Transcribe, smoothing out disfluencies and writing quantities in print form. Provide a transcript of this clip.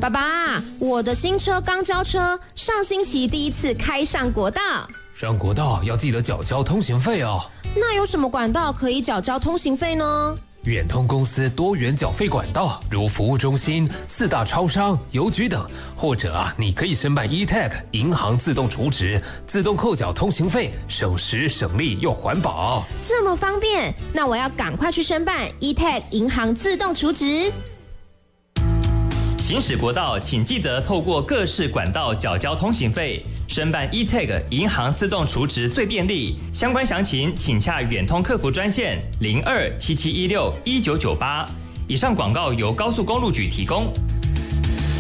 爸爸，我的新车刚交车，上星期第一次开上国道。 上国道要记得缴交通行费哦。 那有什么管道可以缴交通行费呢？ 远通公司多元缴费管道，如服务中心、4大超商、邮局等，或者你可以申办 eTag 银行自动储值，自动扣缴通行费，省时省力又环保。 这么方便，那我要赶快去申办 eTag 银行自动储值。 行驶国道，请记得透过各式管道缴交通行费，申办 eTag 银行自动储值最便利。相关详情请洽远通客服专线0277161998。以上广告由高速公路局提供。